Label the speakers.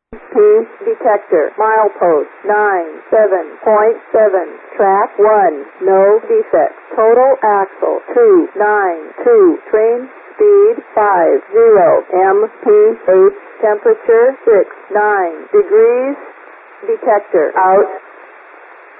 Speaker 1: P detector, milepost 97.7, track 1, no defects, total axle 292, train speed 50, MPH temperature 69 degrees, detector out.